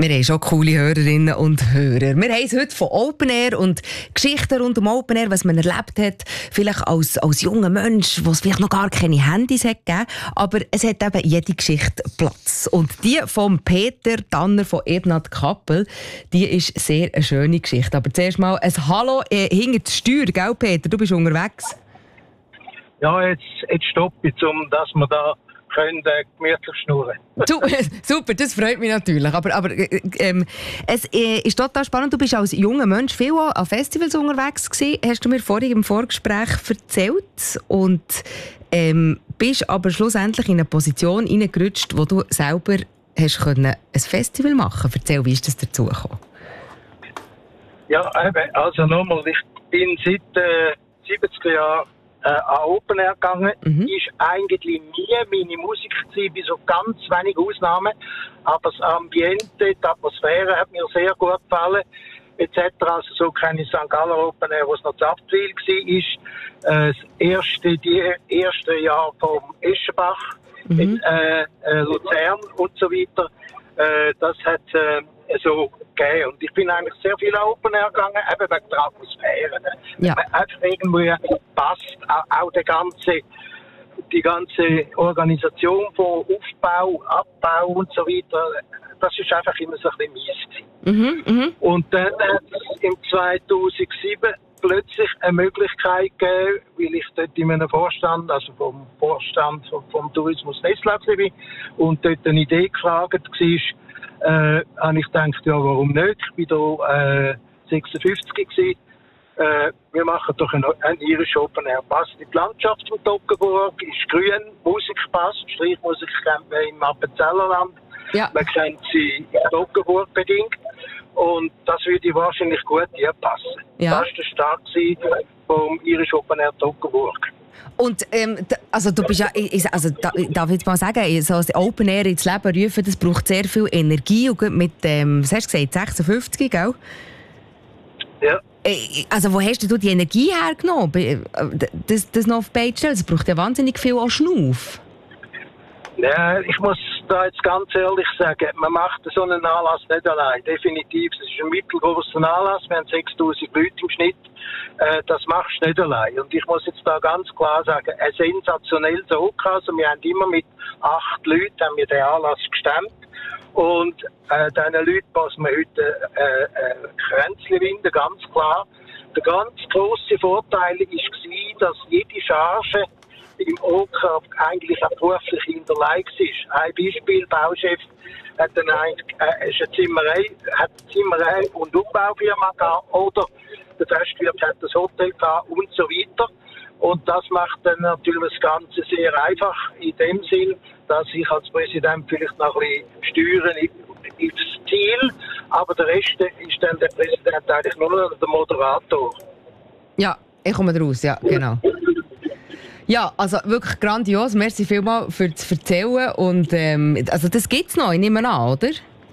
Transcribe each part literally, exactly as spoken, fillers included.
Wir haben schon coole Hörerinnen und Hörer. Wir haben es heute von Open Air und Geschichten rund um Open Air, was man erlebt hat, vielleicht als, als junger Mensch, wo es vielleicht noch gar keine Handys hat gegeben, aber es hat eben jede Geschichte Platz. Und die von Peter Tanner von Ebnat Kappel, die ist sehr eine schöne Geschichte. Aber zuerst mal ein Hallo äh, hinter die Steuer, gell Peter? Du bist unterwegs. Ja, jetzt, jetzt stoppe ich, um dass wir da können, äh, gemütlich schnurren. Super, das freut mich natürlich. Aber, aber ähm, es äh, ist total spannend. Du bist als junger Mensch viel an Festivals unterwegs gewesen, hast du mir vorhin im Vorgespräch erzählt. Und ähm, bist aber schlussendlich in eine Position hineingerutscht, wo du selber hast können ein Festival machen. Erzähl, wie ist das dazu gekommen? Ja, eben, also nochmal, ich bin seit äh, siebziger Jahren Äh, an Open Air gegangen. Mhm. Ist eigentlich nie meine Musik gewesen, bis so ganz wenige Ausnahmen. Aber das Ambiente, die Atmosphäre hat mir sehr gut gefallen. et cetera. Also so kenne ich Sankt Galler Open Air, wo es noch Zapfwil war. Äh, das erste, die erste Jahr vom Eschenbach mhm. in äh, äh, Luzern und so weiter. Äh, das hat äh, so gegeben. Und ich bin eigentlich sehr viel an Open Air gegangen, eben wegen der Atmosphäre. Ne? Ja. Einfach irgendwie passt auch die ganze, die ganze Organisation von Aufbau, Abbau und so weiter. Das ist einfach immer so ein bisschen mies. Mhm, mh. Und dann hat es im zweitausendsieben plötzlich eine Möglichkeit gegeben, weil ich dort in einem Vorstand, also vom Vorstand vom, vom Tourismus Nestlau bin und dort eine Idee gefragt war, äh, habe ich gedacht, ja, warum nicht? Ich war da äh, sechsundfünfzig gewesen. Äh, wir machen doch einen, einen irischen Open Air. Passt in die Landschaft von Toggenburg, ist grün, Musik passt, Streichmusik kennt man im Appenzellerland. Ja. Man kennt sie in Toggenburg bedingt. Und das würde wahrscheinlich gut hier passen. Ja. Das war der Start vom irischen Open Air Toggenburg. Und ähm, also du bist ja, also darf ich jetzt mal sagen, so das Open Air ins Leben rufen, das braucht sehr viel Energie und mit dem, was hast du gesagt, sechsundfünfzig, gell? Ja. Also wo hast du die Energie hergenommen, das, das noch auf die Beine stellen? Das braucht ja wahnsinnig viel an Schnuff. Ja, ich muss da jetzt ganz ehrlich sagen, man macht so einen Anlass nicht allein. Definitiv, es ist ein mittelgroßer Anlass, wir haben sechstausend Leute im Schnitt. Äh, das machst du nicht allein. Und ich muss jetzt da ganz klar sagen, ein sensationelles Oka. Also wir haben immer mit acht Leuten haben wir den Anlass gestemmt. Und äh, diesen Leuten passen wir heute äh, äh, Kränzchen winden, ganz klar. Der ganz grosse Vorteil war, dass jede Charge im Oka eigentlich auch beruflich hinterlegt ist. Ein Beispiel, Bauchef hat dann eigentlich, äh, ist eine Zimmerei, hat eine Zimmerei und Umbaufirma gehabt, oder der Festwirt hat das Hotel gehabt und so weiter. Und das macht dann natürlich das Ganze sehr einfach in dem Sinn, dass ich als Präsident vielleicht noch ein bisschen steuern ins Ziel, aber der Rest ist dann der Präsident eigentlich nur noch der Moderator. Ja, ich komme raus, ja, genau. Ja, also wirklich grandios. Merci vielmals für das Erzählen. Und, ähm, also das gibt es noch, ich nehme an, oder?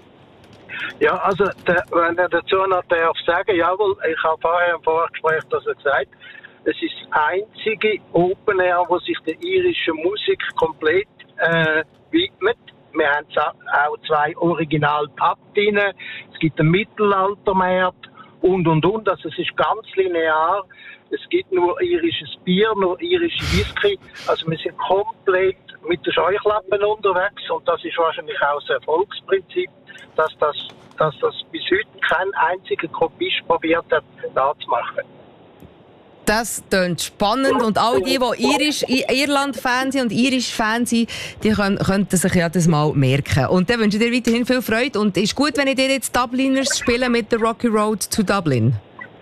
Ja, also der, wenn er dazu noch darf sagen, jawohl, ich habe vorher im Vorgespräch das gesagt, es ist das einzige Open Air, wo sich der irischen Musik komplett äh, widmet. Wir haben auch zwei Original-Pub drin, es gibt einen Mittelaltermarkt und und und. Also es ist ganz linear. Es gibt nur irisches Bier, nur irische Whisky. Also wir sind komplett mit den Scheuklappen unterwegs und das ist wahrscheinlich auch das Erfolgsprinzip, dass das, dass das bis heute kein einziger Kopist probiert hat, da zu machen. Das klingt spannend und all die, die Irisch, Irland-Fans sind und Irisch-Fans sind, die können, könnten sich ja das mal merken. Und dann wünsche ich dir weiterhin viel Freude und es ist gut, wenn ich dir jetzt Dubliners spiele mit der Rocky Road to Dublin.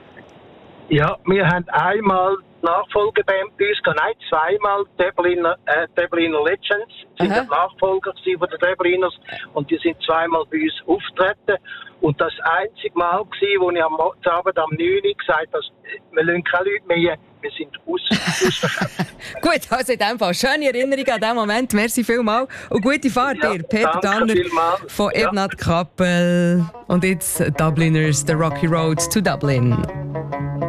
Ja, wir haben einmal die Nachfolgeband bei uns, nein, zweimal Dubliner, äh, Dubliner Legends, sind die Nachfolger von den Dubliners und die sind zweimal bei uns aufgetreten. Und das einzige Mal war, wo ich am Abend am neun Uhr gesagt habe, wir lassen keine Leute mehr, wir sind aus, ausverkauft. Gut, also in dem Fall schöne Erinnerung an diesen Moment, merci vielmals und gute Fahrt ja, dir, Peter Tanner von Ebnat Kappel und jetzt Dubliners, The Rocky Road to Dublin.